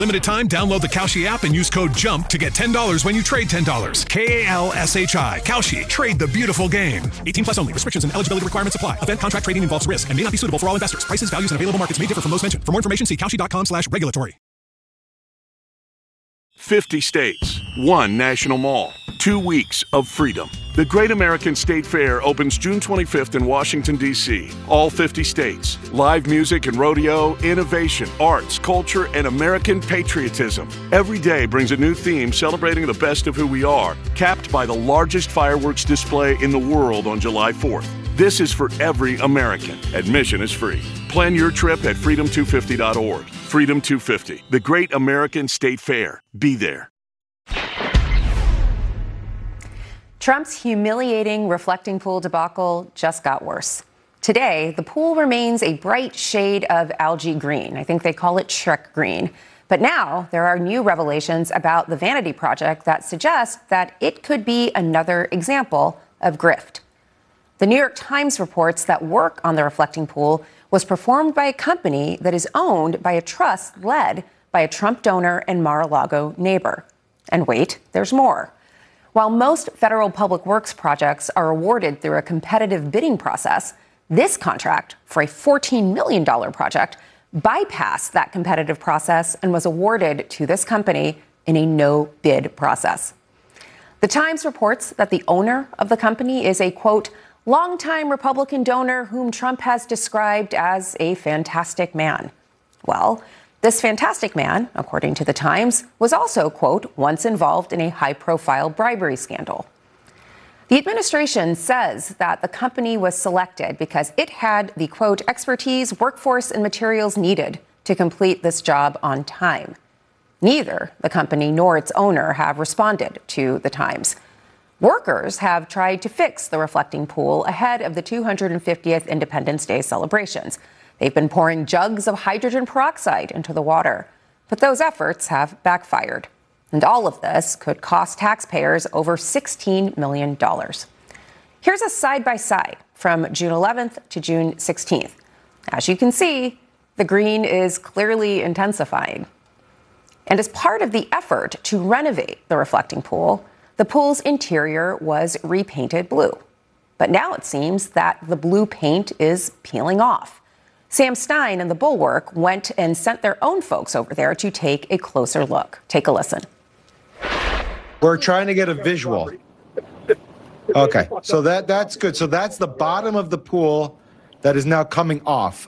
Limited time, download the Kalshi app and use code JUMP to get $10 when you trade $10. Kalshi. Kalshi. Trade the beautiful game. 18 plus only. Restrictions and eligibility requirements apply. Event contract trading involves risk and may not be suitable for all investors. Prices, values, and available markets may differ from those mentioned. For more information, see kalshi.com/regulatory. 50 states, one national mall, 2 weeks of freedom. The Great American State Fair opens June 25th in Washington, D.C. All 50 states. Live music and rodeo, innovation, arts, culture, and American patriotism. Every day brings a new theme celebrating the best of who we are, capped by the largest fireworks display in the world on July 4th. This is for every American. Admission is free. Plan your trip at freedom250.org. Freedom 250, the Great American State Fair. Be there. Trump's humiliating reflecting pool debacle just got worse. Today, the pool remains a bright shade of algae green. I think they call it Shrek green. But now there are new revelations about the vanity project that suggest that it could be another example of grift. The New York Times reports that work on the reflecting pool was performed by a company that is owned by a trust led by a Trump donor and Mar-a-Lago neighbor. And wait, there's more. While most federal public works projects are awarded through a competitive bidding process, this contract for a $14 million project bypassed that competitive process and was awarded to this company in a no-bid process. The Times reports that the owner of the company is a, quote, longtime Republican donor whom Trump has described as a fantastic man. Well, this fantastic man, according to the Times, was also, quote, once involved in a high-profile bribery scandal. The administration says that the company was selected because it had the, quote, expertise, workforce, and materials needed to complete this job on time. Neither the company nor its owner have responded to the Times. Workers have tried to fix the reflecting pool ahead of the 250th Independence Day celebrations. They've been pouring jugs of hydrogen peroxide into the water, but those efforts have backfired. And all of this could cost taxpayers over $16 million. Here's a side-by-side from June 11th to June 16th. As you can see, the green is clearly intensifying. And as part of the effort to renovate the reflecting pool, the pool's interior was repainted blue. But now it seems that the blue paint is peeling off. Sam Stein and the Bulwark went and sent their own folks over there to take a closer look. Take a listen. We're trying to get a visual. Okay, so that's good. So that's the bottom of the pool that is now coming off.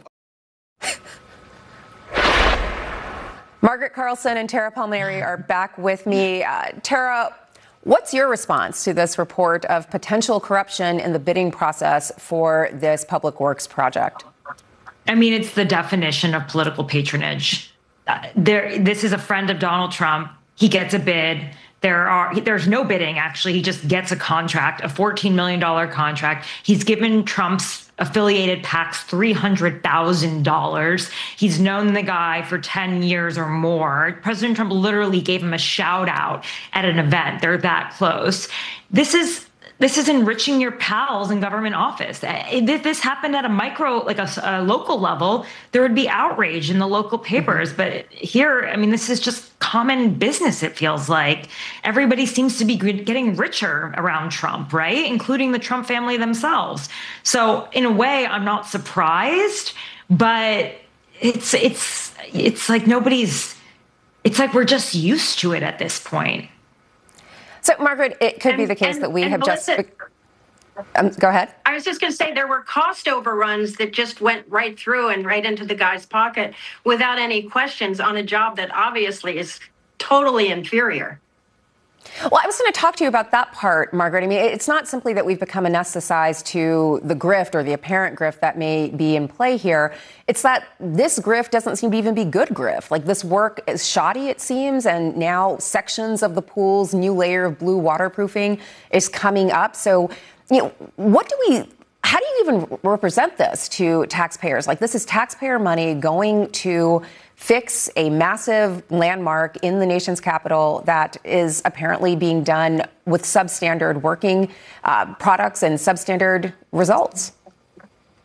Margaret Carlson and Tara Palmieri are back with me. Tara, what's your response to this report of potential corruption in the bidding process for this public works project? I mean, it's the definition of political patronage. This is a friend of Donald Trump. He gets a bid. There's no bidding, actually. He just gets a contract, a $14 million contract. He's given Trump's affiliated PACs $300,000. He's known the guy for 10 years or more. President Trump literally gave him a shout out at an event. They're that close. This is enriching your pals in government office. If this happened at a micro, like a local level, there would be outrage in the local papers. But here, I mean, this is just common business, it feels like. Everybody seems to be getting richer around Trump, right? Including the Trump family themselves. So in a way, I'm not surprised, but it's like it's like we're just used to it at this point. So, Margaret, it could be the case that we have Melissa, just... go ahead. I was just going to say there were cost overruns that just went right through and right into the guy's pocket without any questions on a job that obviously is totally inferior. Well, I was going to talk to you about that part, Margaret. I mean, it's not simply that we've become anesthetized to the grift or the apparent grift that may be in play here. It's that this grift doesn't seem to even be good grift. Like, this work is shoddy, it seems, and now sections of the pool's new layer of blue waterproofing is coming up. So, how do you even represent this to taxpayers? Like, this is taxpayer money going to fix a massive landmark in the nation's capital that is apparently being done with substandard working products and substandard results.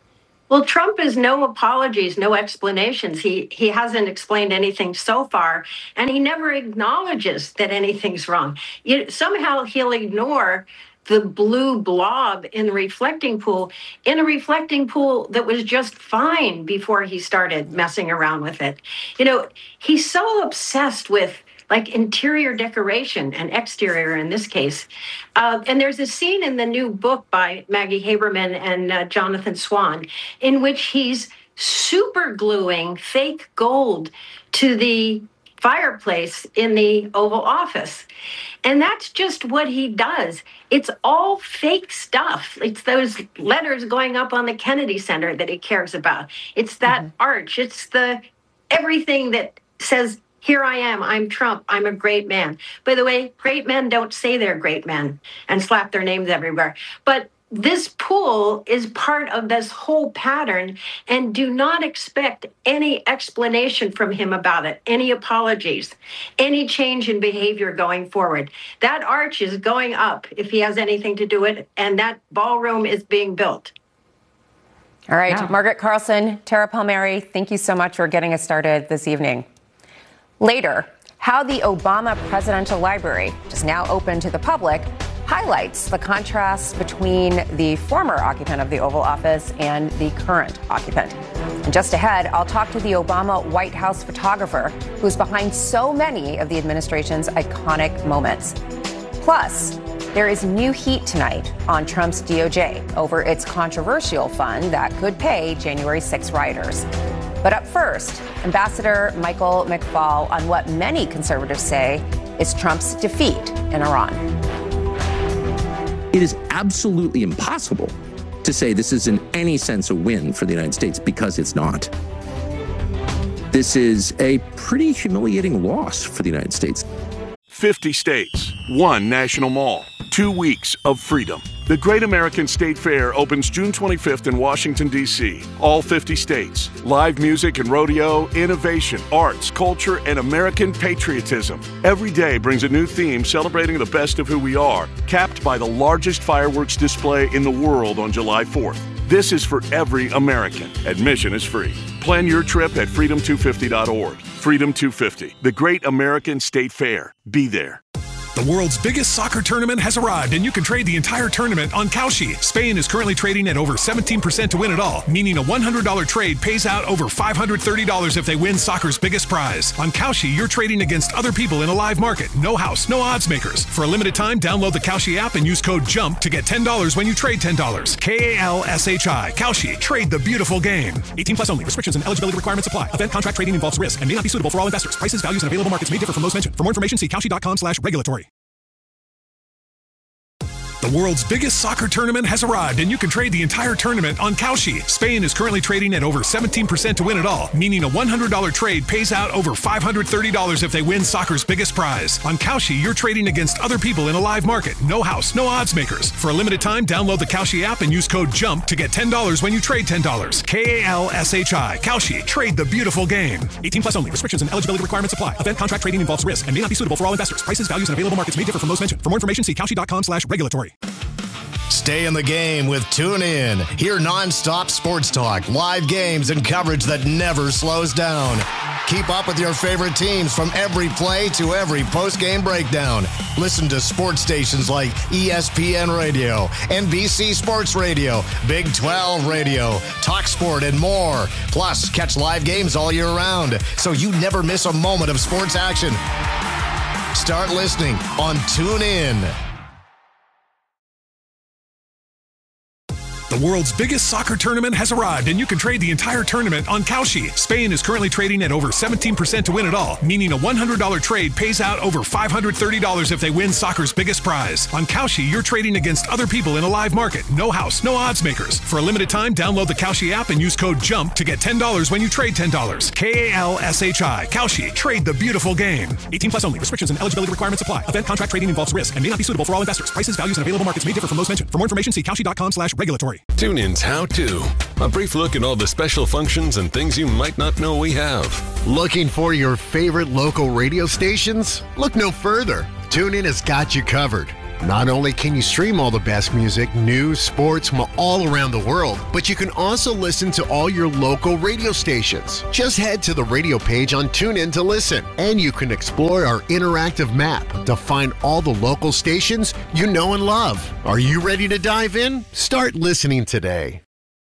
Well, Trump has no apologies, no explanations. He hasn't explained anything so far, and he never acknowledges that anything's wrong. Somehow he'll ignore the blue blob in the reflecting pool, in a reflecting pool that was just fine before he started messing around with it. He's so obsessed with like interior decoration and exterior in this case. And there's a scene in the new book by Maggie Haberman and Jonathan Swan in which he's super gluing fake gold to the fireplace in the Oval Office. And that's just what he does. It's all fake stuff. It's those letters going up on the Kennedy Center that he cares about. It's that arch. It's the everything that says, here I am, I'm Trump, I'm a great man. By the way, great men don't say they're great men and slap their names everywhere. But this pool is part of this whole pattern, and do not expect any explanation from him about it, any apologies, any change in behavior going forward. That arch is going up if he has anything to do with it, and that ballroom is being built. All right, Margaret Carlson, Tara Palmieri, thank you so much for getting us started this evening. Later, how the Obama Presidential Library, which is now open to the public, highlights the contrast between the former occupant of the Oval Office and the current occupant. And just ahead, I'll talk to the Obama White House photographer who's behind so many of the administration's iconic moments. Plus, there is new heat tonight on Trump's DOJ over its controversial fund that could pay January 6 rioters. But up first, Ambassador Michael McFaul on what many conservatives say is Trump's defeat in Iran. It is absolutely impossible to say this is in any sense a win for the United States, because it's not. This is a pretty humiliating loss for the United States. 50 states, one national mall, 2 weeks of freedom. The Great American State Fair opens June 25th in Washington, D.C. All 50 states. Live music and rodeo, innovation, arts, culture, and American patriotism. Every day brings a new theme celebrating the best of who we are, capped by the largest fireworks display in the world on July 4th. This is for every American. Admission is free. Plan your trip at freedom250.org. Freedom 250, the Great American State Fair. Be there. The world's biggest soccer tournament has arrived, and you can trade the entire tournament on Kalshi. Spain is currently trading at over 17% to win it all, meaning a $100 trade pays out over $530 if they win soccer's biggest prize. On Kalshi, you're trading against other people in a live market. No house, no odds makers. For a limited time, download the Kalshi app and use code JUMP to get $10 when you trade $10. Kalshi. Kalshi. Trade the beautiful game. 18 plus only. Restrictions and eligibility requirements apply. Event contract trading involves risk and may not be suitable for all investors. Prices, values, and available markets may differ from those mentioned. For more information, see Kalshi.com/regulatory. The world's biggest soccer tournament has arrived, and you can trade the entire tournament on Kalshi. Spain is currently trading at over 17% to win it all, meaning a $100 trade pays out over $530 if they win soccer's biggest prize. On Kalshi, you're trading against other people in a live market. No house, no odds makers. For a limited time, download the Kalshi app and use code JUMP to get $10 when you trade $10. Kalshi. Kalshi. Trade the beautiful game. 18 plus only. Restrictions and eligibility requirements apply. Event contract trading involves risk and may not be suitable for all investors. Prices, values, and available markets may differ from those mentioned. For more information, see Kalshi.com/regulatory. Stay in the game with TuneIn. Hear nonstop sports talk, live games, and coverage that never slows down. Keep up with your favorite teams from every play to every post-game breakdown. Listen to sports stations like ESPN Radio, NBC Sports Radio, Big 12 Radio, TalkSport, and more. Plus, catch live games all year round, so you never miss a moment of sports action. Start listening on TuneIn. The world's biggest soccer tournament has arrived, and you can trade the entire tournament on Kalshi. Spain is currently trading at over 17% to win it all, meaning a $100 trade pays out over $530 if they win soccer's biggest prize. On Kalshi, you're trading against other people in a live market. No house, no odds makers. For a limited time, download the Kalshi app and use code JUMP to get $10 when you trade $10. Kalshi. Kalshi. Trade the beautiful game. 18 plus only. Restrictions and eligibility requirements apply. Event contract trading involves risk and may not be suitable for all investors. Prices, values, and available markets may differ from those mentioned. For more information, see Kalshi.com/regulatory. TuneIn's How To. A brief look at all the special functions and things you might not know we have. Looking for your favorite local radio stations? Look no further. TuneIn has got you covered. Not only can you stream all the best music, news, sports from all around the world, but you can also listen to all your local radio stations. Just head to the radio page on TuneIn to listen, and you can explore our interactive map to find all the local stations you know and love. Are you ready to dive in? Start listening today.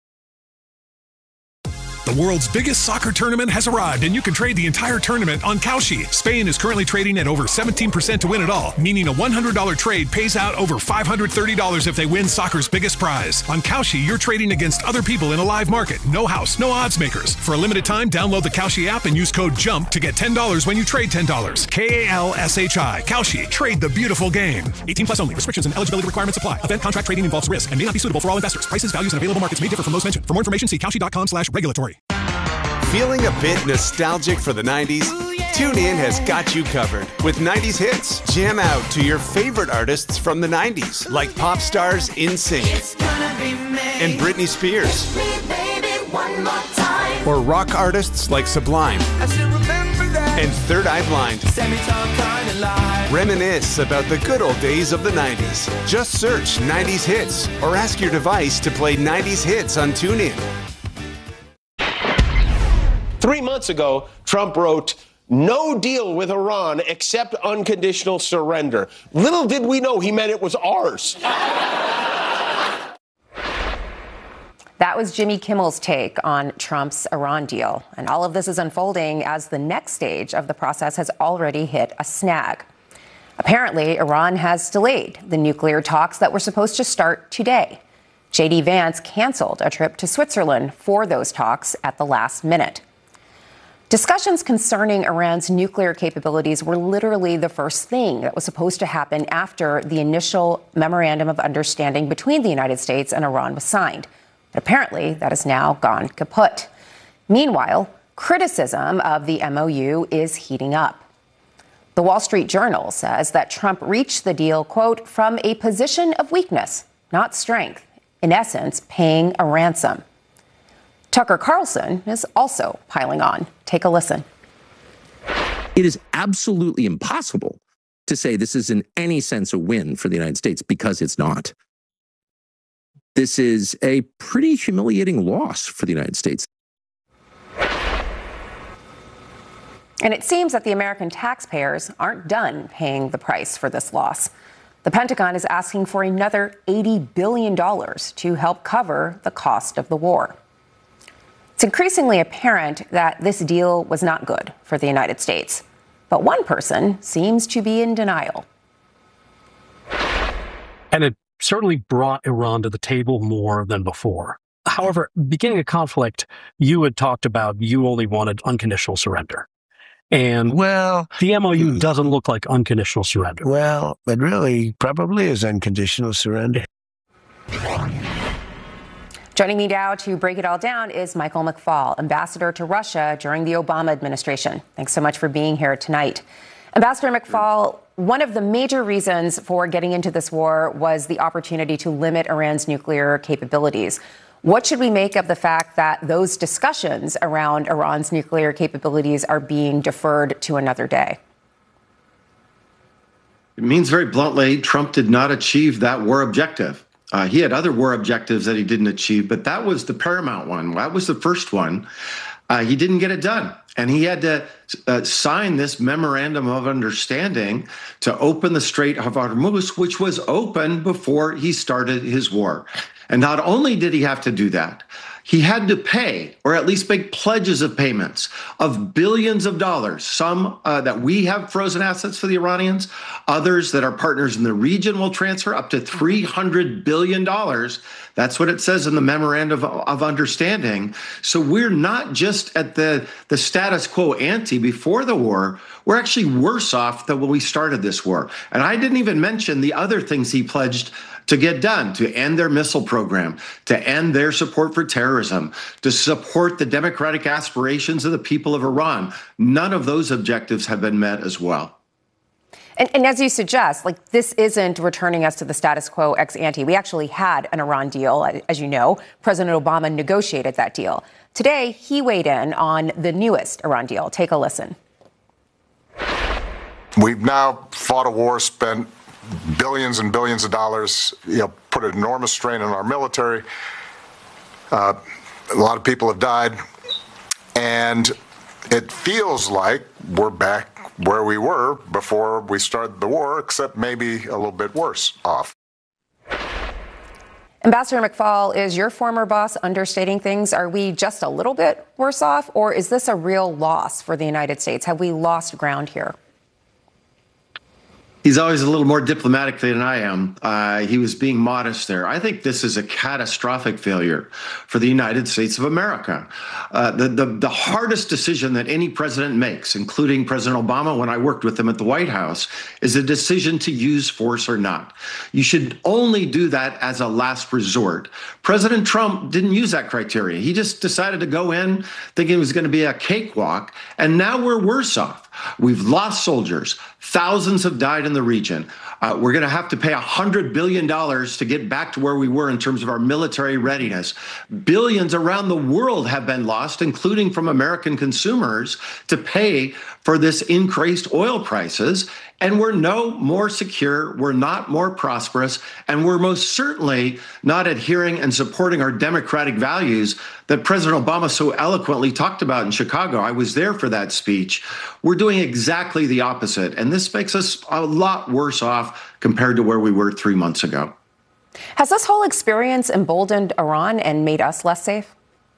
The world's biggest soccer tournament has arrived, and you can trade the entire tournament on Kalshi. Spain is currently trading at over 17% to win it all, meaning a $100 trade pays out over $530 if they win soccer's biggest prize. On Kalshi, you're trading against other people in a live market. No house, no odds makers. For a limited time, download the Kalshi app and use code JUMP to get $10 when you trade $10. Kalshi. Kalshi. Trade the beautiful game. 18 plus only. Restrictions and eligibility requirements apply. Event contract trading involves risk and may not be suitable for all investors. Prices, values, and available markets may differ from those mentioned. For more information, see kalshi.com/regulatory. Feeling a bit nostalgic for the 90s? TuneIn has got you covered with 90s hits. Jam out to your favorite artists from the 90s, like pop stars NSYNC and Britney Spears. Or rock artists like Sublime and Third Eye Blind. Reminisce about the good old days of the 90s. Just search 90s hits or ask your device to play 90s hits on TuneIn. 3 months ago, Trump wrote, "No deal with Iran except unconditional surrender." Little did we know he meant it was ours. That was Jimmy Kimmel's take on Trump's Iran deal. And all of this is unfolding as the next stage of the process has already hit a snag. Apparently, Iran has delayed the nuclear talks that were supposed to start today. J.D. Vance canceled a trip to Switzerland for those talks at the last minute. Discussions concerning Iran's nuclear capabilities were literally the first thing that was supposed to happen after the initial memorandum of understanding between the United States and Iran was signed. But apparently, that has now gone kaput. Meanwhile, criticism of the MOU is heating up. The Wall Street Journal says that Trump reached the deal, quote, from a position of weakness, not strength, in essence, paying a ransom. Tucker Carlson is also piling on. Take a listen. It is absolutely impossible to say this is in any sense a win for the United States because it's not. This is a pretty humiliating loss for the United States. And it seems that the American taxpayers aren't done paying the price for this loss. The Pentagon is asking for another $80 billion to help cover the cost of the war. It's increasingly apparent that this deal was not good for the United States. But one person seems to be in denial. And it certainly brought Iran to the table more than before. However, beginning a conflict, you had talked about you only wanted unconditional surrender. And the MOU doesn't look like unconditional surrender. Well, it really probably is unconditional surrender. Joining me now to break it all down is Michael McFaul, ambassador to Russia during the Obama administration. Thanks so much for being here tonight. Ambassador McFaul, one of the major reasons for getting into this war was the opportunity to limit Iran's nuclear capabilities. What should we make of the fact that those discussions around Iran's nuclear capabilities are being deferred to another day? It means very bluntly, Trump did not achieve that war objective. He had other war objectives that he didn't achieve, but that was the paramount one. That was the first one. He didn't get it done. And he had to sign this memorandum of understanding to open the Strait of Hormuz, which was open before he started his war. And not only did he have to do that, he had to pay, or at least make pledges of payments of billions of dollars, some that we have frozen assets for the Iranians, others that our partners in the region will transfer up to $300 billion. That's what it says in the memorandum of understanding. So we're not just at the status quo ante before the war. We're actually worse off than when we started this war. And I didn't even mention the other things he pledged to get done, to end their missile program, to end their support for terrorism, to support the democratic aspirations of the people of Iran. None of those objectives have been met as well. And as you suggest, this isn't returning us to the status quo ex ante. We actually had an Iran deal, as you know. President Obama negotiated that deal. Today, he weighed in on the newest Iran deal. Take a listen. We've now fought a war, spent billions and billions of dollars, put an enormous strain on our military. A lot of people have died, and it feels like we're back where we were before we started the war, except maybe a little bit worse off. Ambassador McFaul, is your former boss understating things? Are we just a little bit worse off, or is this a real loss for the United States? Have we lost ground here? He's always a little more diplomatic than I am. He was being modest there. I think this is a catastrophic failure for the United States of America. The hardest decision that any president makes, including President Obama when I worked with him at the White House, is a decision to use force or not. You should only do that as a last resort. President Trump didn't use that criteria. He just decided to go in thinking it was going to be a cakewalk, and now we're worse off. We've lost soldiers. Thousands have died in the region. We're going to have to pay $100 billion to get back to where we were in terms of our military readiness. Billions around the world have been lost, including from American consumers, to pay for this increased oil prices. And we're no more secure, we're not more prosperous, and we're most certainly not adhering and supporting our democratic values that President Obama so eloquently talked about in Chicago. I was there for that speech. We're doing exactly the opposite, and this makes us a lot worse off compared to where we were 3 months ago. Has this whole experience emboldened Iran and made us less safe?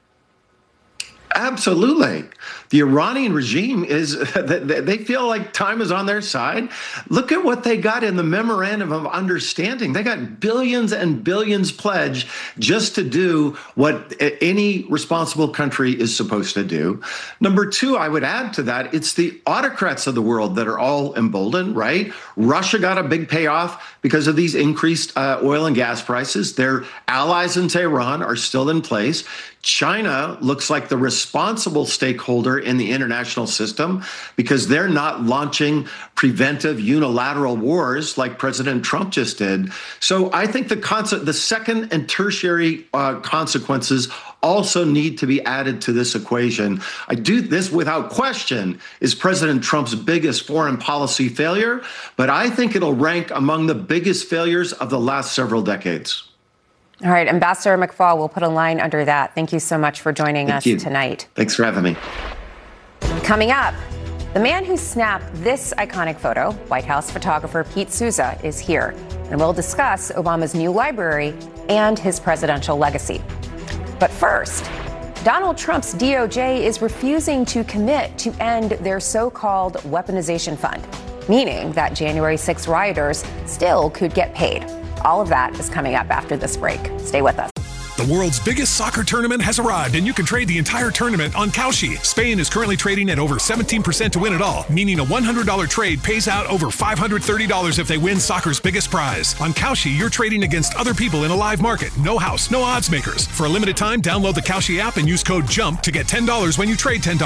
Absolutely. The Iranian regime they feel like time is on their side. Look at what they got in the memorandum of understanding. They got billions and billions pledged just to do what any responsible country is supposed to do. Number two, I would add to that, it's the autocrats of the world that are all emboldened, right? Russia got a big payoff because of these increased oil and gas prices. Their allies in Tehran are still in place. China looks like the responsible stakeholder in the international system because they're not launching preventive unilateral wars like President Trump just did. So I think the second and tertiary consequences also need to be added to this equation. I do this without question is President Trump's biggest foreign policy failure, but I think it'll rank among the biggest failures of the last several decades. All right, Ambassador McFaul, we'll put a line under that. Thank you so much for joining us tonight. Thanks for having me. Coming up, the man who snapped this iconic photo, White House photographer Pete Souza, is here. And we'll discuss Obama's new library and his presidential legacy. But first, Donald Trump's DOJ is refusing to commit to end their so-called weaponization fund, meaning that January 6 rioters still could get paid. All of that is coming up after this break. Stay with us. The world's biggest soccer tournament has arrived, and you can trade the entire tournament on Kalshi. Spain is currently trading at over 17% to win it all, meaning a $100 trade pays out over $530 if they win soccer's biggest prize. On Kalshi, you're trading against other people in a live market. No house, no odds makers. For a limited time, download the Kalshi app and use code JUMP to get $10 when you trade $10.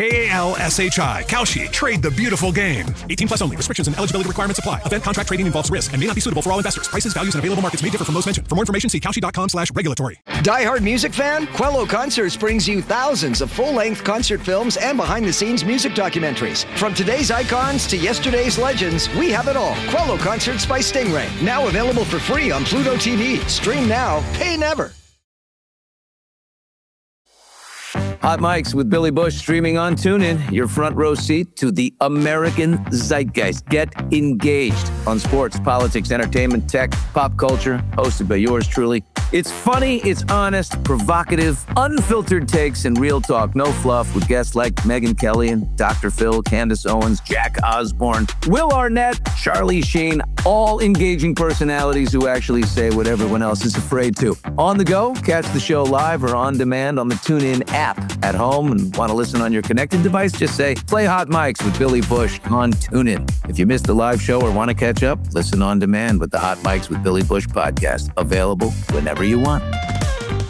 Kalshi. Kalshi. Trade the beautiful game. 18 plus only. Restrictions and eligibility requirements apply. Event contract trading involves risk and may not be suitable for all investors. Prices, values, and available markets may differ from those mentioned. For more information, see Kalshi.com/regulatory. Die-hard music fan? Quello Concerts brings you thousands of full-length concert films and behind-the-scenes music documentaries. From today's icons to yesterday's legends, we have it all. Quello Concerts by Stingray. Now available for free on Pluto TV. Stream now, pay never. Hot Mics with Billy Bush streaming on TuneIn. Your front row seat to the American zeitgeist. Get engaged on sports, politics, entertainment, tech, pop culture. Hosted by yours truly. It's funny, it's honest, provocative, unfiltered takes, and real talk. No fluff with guests like Megyn Kelly and Dr. Phil, Candace Owens, Jack Osborne, Will Arnett, Charlie Sheen. All engaging personalities who actually say what everyone else is afraid to. On the go, catch the show live or on demand on the TuneIn app. At home and want to listen on your connected device, just say, play Hot Mics with Billy Bush on TuneIn. If you missed the live show or want to catch up, listen on demand with the Hot Mics with Billy Bush podcast. Available whenever you want.